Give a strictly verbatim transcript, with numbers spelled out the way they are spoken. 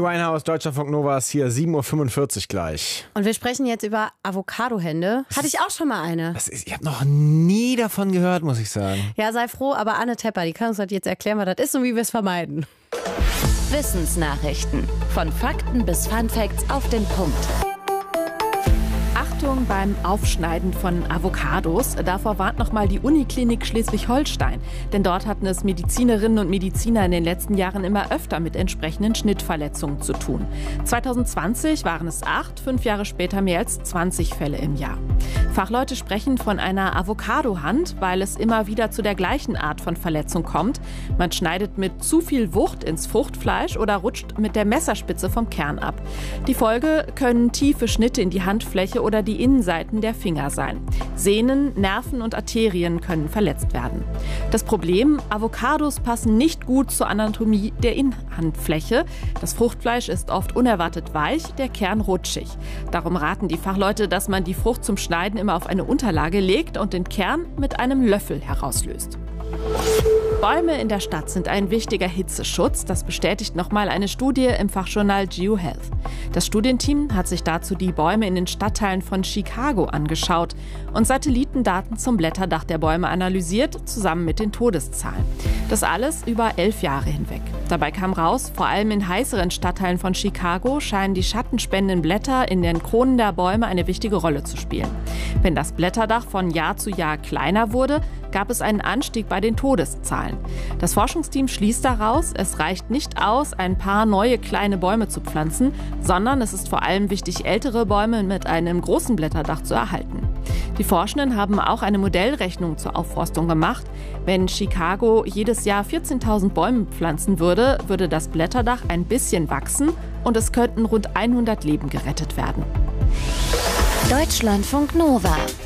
Winehouse, Deutschlandfunk Nova ist hier, sieben Uhr fünfundvierzig gleich. Und wir sprechen jetzt über Avocadohände. Hatte ich auch schon mal eine. Das ist, ich habe noch nie davon gehört, muss ich sagen. Ja, sei froh, aber Anne Tepper, die kann uns das jetzt erklären, was das ist und wie wir es vermeiden. Wissensnachrichten. Von Fakten bis Funfacts auf den Punkt. Achtung beim Aufschneiden von Avocados. Davor warnt nochmal die Uniklinik Schleswig-Holstein. Denn dort hatten es Medizinerinnen und Mediziner in den letzten Jahren immer öfter mit entsprechenden Schnittverletzungen zu tun. zwanzig zwanzig waren es acht, fünf Jahre später mehr als zwanzig Fälle im Jahr. Fachleute sprechen von einer Avocadohand, weil es immer wieder zu der gleichen Art von Verletzung kommt. Man schneidet mit zu viel Wucht ins Fruchtfleisch oder rutscht mit der Messerspitze vom Kern ab. Die Folge können tiefe Schnitte in die Handfläche oder die Innenseiten der Finger sein. Sehnen, Nerven und Arterien können verletzt werden. Das Problem: Avocados passen nicht gut zur Anatomie der Innenhandfläche. Das Fruchtfleisch ist oft unerwartet weich, der Kern rutschig. Darum raten die Fachleute, dass man die Frucht zum Schneiden immer auf eine Unterlage legt und den Kern mit einem Löffel herauslöst. Bäume in der Stadt sind ein wichtiger Hitzeschutz. Das bestätigt nochmal eine Studie im Fachjournal GeoHealth. Das Studienteam hat sich dazu die Bäume in den Stadtteilen von Chicago angeschaut und Satellitendaten zum Blätterdach der Bäume analysiert, zusammen mit den Todeszahlen. Das alles über elf Jahre hinweg. Dabei kam raus, vor allem in heißeren Stadtteilen von Chicago scheinen die schattenspendenden Blätter in den Kronen der Bäume eine wichtige Rolle zu spielen. Wenn das Blätterdach von Jahr zu Jahr kleiner wurde, gab es einen Anstieg bei den Todeszahlen. Das Forschungsteam schließt daraus, es reicht nicht aus, ein paar neue kleine Bäume zu pflanzen, sondern es ist vor allem wichtig, ältere Bäume mit einem großen Blätterdach zu erhalten. Die Forschenden haben auch eine Modellrechnung zur Aufforstung gemacht. Wenn Chicago jedes Jahr vierzehntausend Bäume pflanzen würde, würde das Blätterdach ein bisschen wachsen und es könnten rund hundert Leben gerettet werden. Deutschlandfunk Nova.